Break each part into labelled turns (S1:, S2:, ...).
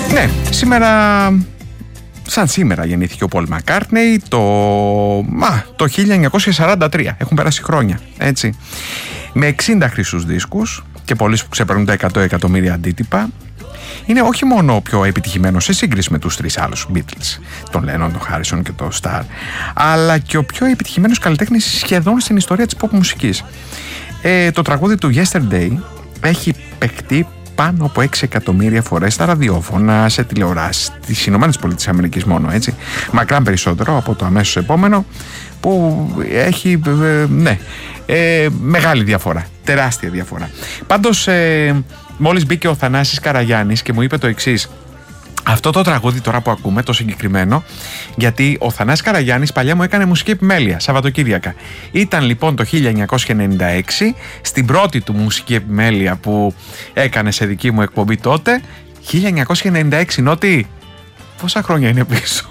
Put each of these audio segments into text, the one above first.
S1: Ναι, σαν σήμερα γεννήθηκε ο Πολ Μακκάρτνεϊ το 1943. Έχουν περάσει χρόνια, έτσι. Με 60 χρυσούς δίσκους και πωλήσεις που ξεπερνούν τα 100 εκατομμύρια αντίτυπα. Είναι όχι μόνο ο πιο επιτυχημένος σε σύγκριση με τους τρεις άλλους Beatles, τον Lennon, τον Harrison και τον Starr, αλλά και ο πιο επιτυχημένος καλλιτέχνης σχεδόν στην ιστορία της pop μουσικής. Το τραγούδι του Yesterday έχει παιχτεί πάνω από 6 εκατομμύρια φορές στα ραδιόφωνα, σε τηλεοράσεις, στις ΗΠΑ μόνο, έτσι. Μακράν περισσότερο από το αμέσως επόμενο, που έχει μεγάλη διαφορά, τεράστια διαφορά. Πάντως μόλις μπήκε ο Θανάσης Καραγιάννης και μου είπε το εξής: αυτό το τραγούδι τώρα που ακούμε, το συγκεκριμένο, γιατί ο Θανάσης Καραγιάννης παλιά μου έκανε μουσική επιμέλεια, Σαββατοκύριακα. Ήταν λοιπόν το 1996, στην πρώτη του μουσική επιμέλεια που έκανε σε δική μου εκπομπή τότε. 1996, Νότι, πόσα χρόνια είναι πίσω?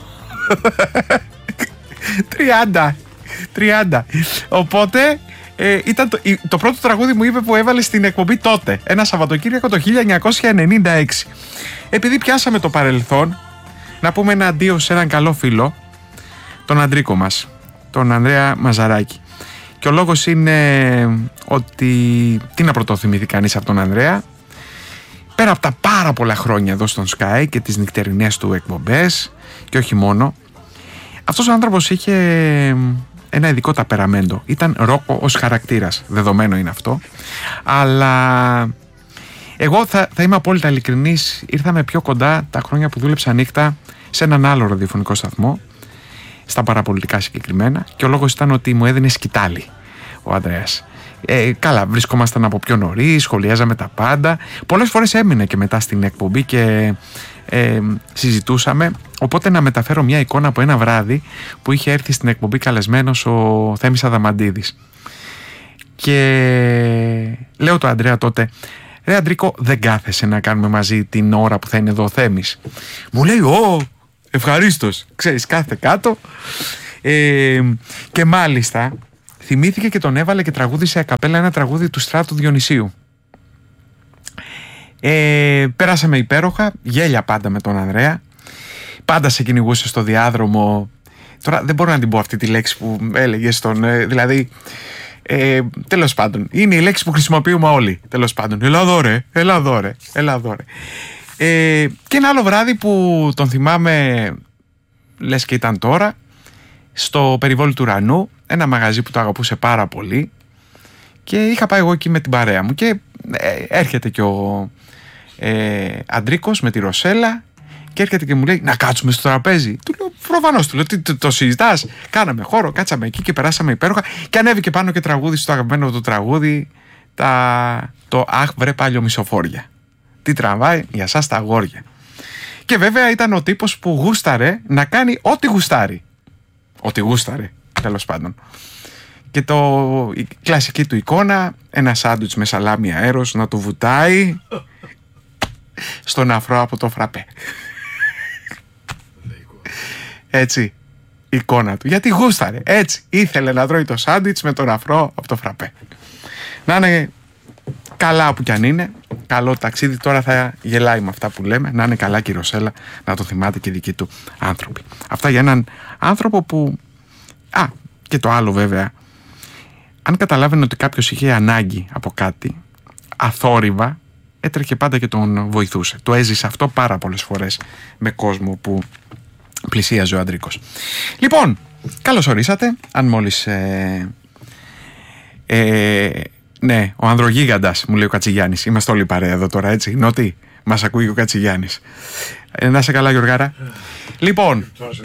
S1: 30. Οπότε ήταν το πρώτο τραγούδι μου είπε που έβαλε στην εκπομπή τότε, ένα Σαββατοκύριακο το 1996. Επειδή πιάσαμε το παρελθόν, να πούμε ένα αντίο σε έναν καλό φίλο, τον Αντρίκο μας, τον Ανδρέα Μαζαράκη. Και ο λόγος είναι ότι, τι να πρωτοθυμηθεί κανείς από τον Ανδρέα, πέρα από τα πάρα πολλά χρόνια εδώ στον Sky και τις νυχτερινές του εκπομπές και όχι μόνο, αυτός ο άνθρωπος είχε ένα ειδικό ταπεραμέντο. Ήταν ρόκο ως χαρακτήρας, δεδομένο είναι αυτό, αλλά εγώ θα είμαι απόλυτα ειλικρινής. Ήρθαμε πιο κοντά τα χρόνια που δούλεψα νύχτα σε έναν άλλο ραδιοφωνικό σταθμό, στα παραπολιτικά συγκεκριμένα, και ο λόγος ήταν ότι μου έδινε σκητάλη ο Ανδρέας. Καλά, βρισκόμασταν από πιο νωρίς, σχολιάζαμε τα πάντα. Πολλές φορές έμεινε και μετά στην εκπομπή και συζητούσαμε. Οπότε να μεταφέρω μια εικόνα από ένα βράδυ που είχε έρθει στην εκπομπή καλεσμένος ο Θέμης Αδαμαντίδης. Και λέω το Ανδρέα τότε: ρε Αντρίκο, δεν κάθεσαι να κάνουμε μαζί την ώρα που θα είναι εδώ ο Θέμης? Μου λέει: ευχαρίστως. Ξέρεις, κάθεται κάτω. Και μάλιστα θυμήθηκε και τον έβαλε και τραγούδισε ακαπέλα ένα τραγούδι του Στράτου Διονυσίου. Πέρασαμε υπέροχα, γέλια πάντα με τον Ανδρέα. Πάντα σε κυνηγούσε στο διάδρομο. Τώρα δεν μπορώ να την πω αυτή τη λέξη που έλεγε δηλαδή, τέλος πάντων, είναι η λέξη που χρησιμοποιούμε όλοι. Τέλος πάντων, έλα εδώ ρε. Και ένα άλλο βράδυ που τον θυμάμαι, λες και ήταν τώρα, στο Περιβόλι του Ουρανού, ένα μαγαζί που το αγαπούσε πάρα πολύ, και είχα πάει εγώ εκεί με την παρέα μου και έρχεται και ο Αντρίκος με τη Ρωσέλα και έρχεται και μου λέει: να κάτσουμε στο τραπέζι. Του λέω: προφανώς, του λέω, τι το συζητάς? Κάναμε χώρο, κάτσαμε εκεί και περάσαμε υπέροχα, και ανέβηκε πάνω και τραγούδι στο αγαπημένο του τραγούδι, το «Αχ βρε πάλιο μισοφόρια, τι τραβάει για σας τα αγόρια». Και βέβαια ήταν ο τύπος που γούσταρε να κάνει ό,τι γουστάρει. Ό,τι γούσταρε, τέλος πάντων. Και η κλασική του εικόνα, ένα σάντουιτς με σαλάμι αέρος να του βουτάει στον αφρό από το φραπέ. Έτσι, εικόνα του. Γιατί γούσταρε, έτσι. Ήθελε να τρώει το σάντουιτς με τον αφρό από το φραπέ. Να είναι καλά που κι αν είναι. Καλό ταξίδι, τώρα θα γελάει με αυτά που λέμε. Να είναι καλά και η Ρωσέλα, να το θυμάται και οι δικοί του άνθρωποι. Αυτά για έναν άνθρωπο που... και το άλλο βέβαια. Αν καταλάβαινε ότι κάποιος είχε ανάγκη από κάτι, αθόρυβα, έτρεχε πάντα και τον βοηθούσε. Το έζησε αυτό πάρα πολλές φορές με κόσμο που πλησίαζε ο Αντρίκος. Λοιπόν, καλώς ορίσατε. Αν μόλις... ναι, ο Ανδρογίγαντας, μου λέει ο Κατσιγιάννης. Είμαστε όλοι παρέα εδώ τώρα, έτσι. Νότι, μας ακούει ο Κατσιγιάννης. Να σε καλά, Γιωργάρα. Λοιπόν,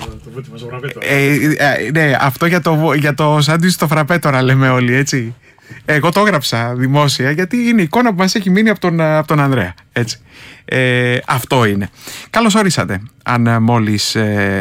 S1: ναι, αυτό για το σάντουιτς στο φραπέ τώρα λέμε όλοι, έτσι. Εγώ το έγραψα δημόσια γιατί είναι η εικόνα που μας έχει μείνει από τον Ανδρέα, έτσι. Αυτό είναι. Καλώς ορίσατε. Αν μόλις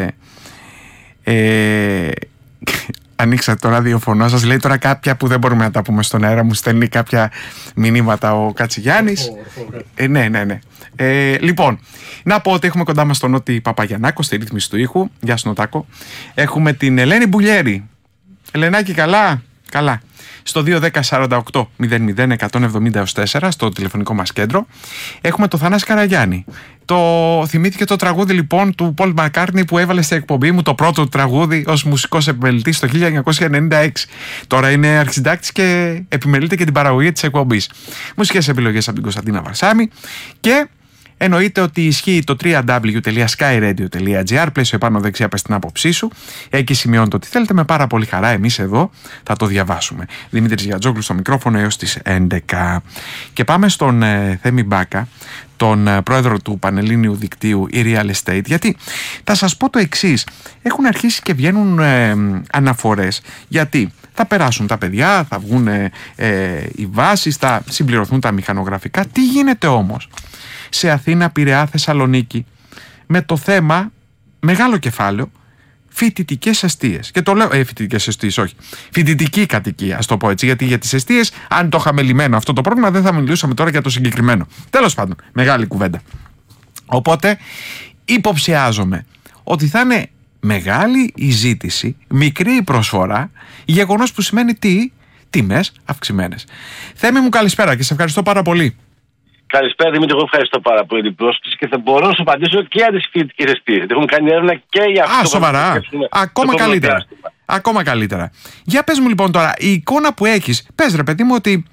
S1: ανοίξατε το ραδιοφωνό σας, λέει τώρα κάποια που δεν μπορούμε να τα πούμε στον αέρα, μου στέλνει κάποια μηνύματα ο Κατσιγιάννης. Ναι. Λοιπόν, να πω ότι έχουμε κοντά μας τον Νότι Παπαγιαννάκο στη ρύθμιση του ήχου. Γεια σου, Νοτάκο. Έχουμε την Ελένη Μπουλιέρη. Ελενάκη, καλά. Στο 210-48-00-170-4 στο τηλεφωνικό μας κέντρο. Έχουμε το Θανάση Καραγιάννη. Θυμήθηκε το τραγούδι λοιπόν του Πολ Μακκάρτνι που έβαλε στην εκπομπή μου, το πρώτο τραγούδι ως μουσικός επιμελητής το 1996. Τώρα είναι αρχισυντάκτης και επιμελείται και την παραγωγή της εκπομπής. Μουσικές επιλογές από την Κωνσταντίνα Βαρσάμη και εννοείται ότι ισχύει το www.skyradio.gr, πλαίσιο επάνω δεξιά πες την άποψή σου. Εκεί σημειώνετε ό,τι θέλετε, με πάρα πολύ χαρά εμείς εδώ θα το διαβάσουμε. Δημήτρης Γιατζόγλου στο μικρόφωνο έως τις 11. Και πάμε στον Θέμη Μπάκα, τον πρόεδρο του Πανελλήνιου Δικτύου e-Real Estate, γιατί θα σας πω το εξής. Έχουν αρχίσει και βγαίνουν αναφορές, γιατί θα περάσουν τα παιδιά, θα βγουν οι βάσεις, θα συμπληρωθούν τα μηχανογραφικά. Τι γίνεται όμως σε Αθήνα, Πειραιά, Θεσσαλονίκη με το θέμα, μεγάλο κεφάλαιο, φοιτητικές εστίες? Και το λέω, φοιτητικές εστίες, όχι, φοιτητική κατοικία, ας το πω έτσι, γιατί για τις εστίες, αν το είχαμε λυμμένο αυτό το πρόβλημα, δεν θα μιλούσαμε τώρα για το συγκεκριμένο. Τέλος πάντων, μεγάλη κουβέντα. Οπότε, υποψιάζομαι ότι θα είναι μεγάλη η ζήτηση, μικρή η προσφορά, γεγονός που σημαίνει τι? Τιμές αυξημένες. Θέμη μου, καλησπέρα και σε ευχαριστώ πάρα πολύ.
S2: Καλησπέρα Δημήτρη, εγώ ευχαριστώ πάρα πολύ την πρόσκληση και θα μπορώ να σου απαντήσω και για τις φοιτητικές εστίες. Έχουμε κάνει έρευνα και για αυτό.
S1: Σοβαρά. Ακόμα καλύτερα. Ακόμα καλύτερα. Για πες μου λοιπόν τώρα, η εικόνα που έχεις, πες ρε παιδί μου ότι,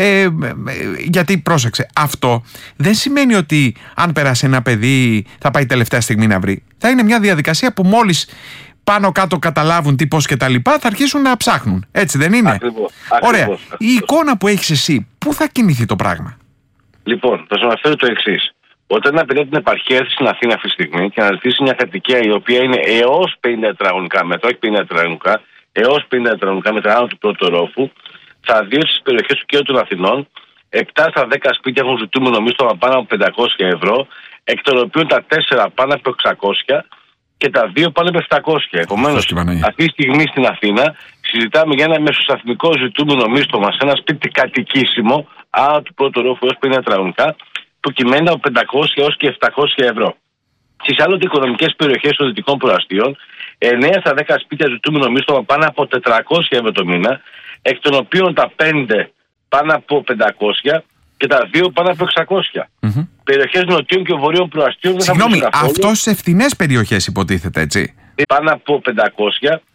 S1: γιατί πρόσεξε, αυτό δεν σημαίνει ότι αν περάσει ένα παιδί θα πάει τελευταία στιγμή να βρει. Θα είναι μια διαδικασία που μόλις πάνω κάτω καταλάβουν τι, πώς και τα λοιπά, θα αρχίσουν να ψάχνουν. Έτσι δεν είναι?
S2: Ακριβώς.
S1: Ωραία. Η εικόνα που έχεις εσύ, πού θα κινηθεί το πράγμα?
S2: Λοιπόν, θα σου αναφέρω το εξής. Όταν ένα παιδί από την επαρχία έρθει στην Αθήνα αυτή τη στιγμή και να ζητήσει μια κατοικία η οποία είναι έως 50 τετραγωνικά μέτρα, όχι 50 τετραγωνικά, έως 50 τετραγωνικά μέτρα άνω του πρώτου ορόφου, θα δει στις περιοχές του κέντρου των Αθηνών 7 στα 10 σπίτια έχουν ζητούμενο μίσθωμα πάνω από 500 ευρώ, εκ των οποίων τα 4 πάνω από 600 και τα 2 πάνω από 700. Επομένως, αυτή τη στιγμή στην Αθήνα συζητάμε για ένα μεσοσταθμικό ζητούμενο μίσθωμα σε ένα σπίτι κατοικήσιμο άνω του πρώτου ορόφου έως 50 τετραγωνικά, που κυμαίνεται από 500 έως και 700 ευρώ. Στις άλλοτε οικονομικές περιοχές των δυτικών προαστίων, 9 στα 10 σπίτια ζητούμενο μίσθωμα πάνω από 400 ευρώ το μήνα, εκ των οποίων τα 5 πάνω από 500 και τα 2 πάνω από 600. Περιοχές νοτίων και βορείων προαστίων δεν θα
S1: Συγγνώμη, αυτό σε φθηνές περιοχές υποτίθεται, έτσι?
S2: Πάνω από 500